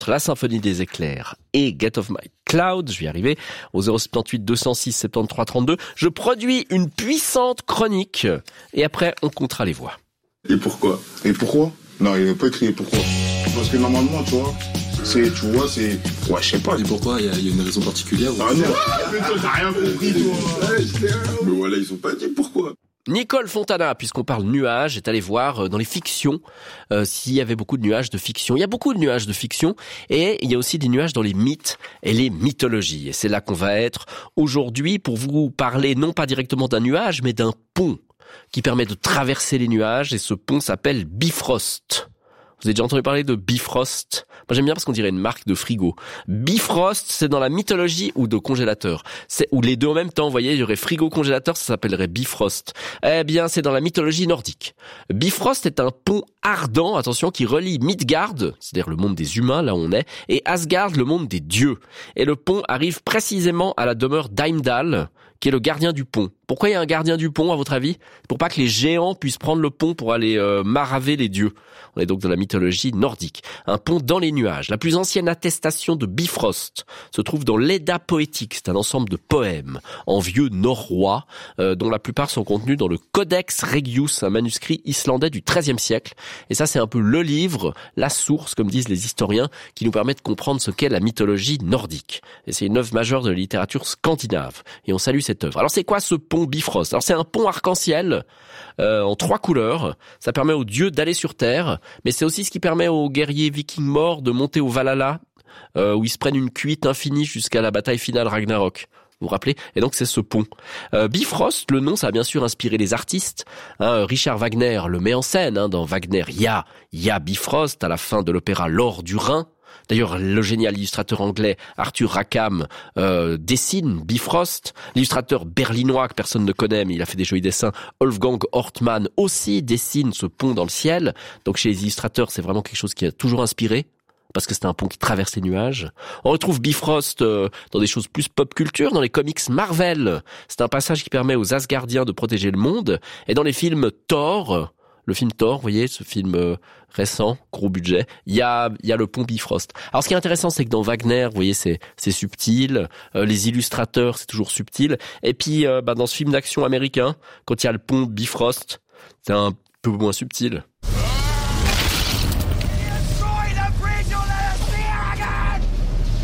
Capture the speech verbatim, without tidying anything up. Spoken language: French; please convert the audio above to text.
La symphonie des éclairs et Get Off My Cloud, je vais y arriver, au zéro sept huit deux zéro six soixante-treize trente-deux. Je produis une puissante chronique et après on comptera les voix. Et pourquoi Et pourquoi Non, il n'est pas écrit pourquoi. Parce que normalement, tu vois, c'est, tu vois, c'est... Ouais, je sais pas. Et pourquoi Il y, a, il y a une raison particulière ou... Ah non, mais toi, t'as rien compris, toi. Mais voilà, ils ont pas dit pourquoi. Nicole Fontana, puisqu'on parle nuages, est allée voir dans les fictions euh, s'il y avait beaucoup de nuages de fiction. Il y a beaucoup de nuages de fiction et il y a aussi des nuages dans les mythes et les mythologies. Et c'est là qu'on va être aujourd'hui pour vous parler non pas directement d'un nuage, mais d'un pont qui permet de traverser les nuages et ce pont s'appelle Bifrost. Vous avez déjà entendu parler de Bifrost? Moi j'aime bien parce qu'on dirait une marque de frigo. Bifrost, c'est dans la mythologie ou de congélateur. C'est, ou les deux en même temps, vous voyez, il y aurait frigo-congélateur, ça s'appellerait Bifrost. Eh bien, c'est dans la mythologie nordique. Bifrost est un pont ardent, attention, qui relie Midgard, c'est-à-dire le monde des humains, là où on est, et Asgard, le monde des dieux. Et le pont arrive précisément à la demeure d'Heimdall, qui est le gardien du pont. Pourquoi il y a un gardien du pont, à votre avis? Pour pas que les géants puissent prendre le pont pour aller euh, maraver les dieux. On est donc dans la mythologie nordique. Un pont dans les nuages. La plus ancienne attestation de Bifrost se trouve dans l'Edda poétique. C'est un ensemble de poèmes en vieux norrois, euh, dont la plupart sont contenus dans le Codex Regius, un manuscrit islandais du treizième siècle. Et ça, c'est un peu le livre, la source, comme disent les historiens, qui nous permet de comprendre ce qu'est la mythologie nordique. Et c'est une œuvre majeure de la littérature scandinave. Et on salue cette œuvre. Alors, c'est quoi ce pont Bifrost? Alors, c'est un pont arc-en-ciel euh, en trois couleurs. Ça permet aux dieux d'aller sur Terre, mais c'est aussi ce qui permet aux guerriers vikings morts de monter au Valhalla, euh, où ils se prennent une cuite infinie jusqu'à la bataille finale Ragnarok. Vous vous rappelez? Et donc c'est ce pont. Euh, Bifrost, le nom, ça a bien sûr inspiré les artistes. Hein, Richard Wagner le met en scène. Hein, dans Wagner, il y a, il y a Bifrost à la fin de l'opéra L'Or du Rhin. D'ailleurs, le génial illustrateur anglais Arthur Rackham euh, dessine Bifrost. L'illustrateur berlinois que personne ne connaît, mais il a fait des jolis dessins, Wolfgang Ortmann, aussi dessine ce pont dans le ciel. Donc chez les illustrateurs, c'est vraiment quelque chose qui a toujours inspiré, parce que c'est un pont qui traverse les nuages. On retrouve Bifrost euh, dans des choses plus pop culture, dans les comics Marvel. C'est un passage qui permet aux Asgardiens de protéger le monde. Et dans les films Thor... Le film Thor, vous voyez, ce film euh, récent, gros budget, il y a, il y a le pont Bifrost. Alors ce qui est intéressant, c'est que dans Wagner, vous voyez, c'est, c'est subtil, euh, les illustrateurs, c'est toujours subtil. Et puis, euh, bah, dans ce film d'action américain, quand il y a le pont Bifrost, c'est un peu moins subtil.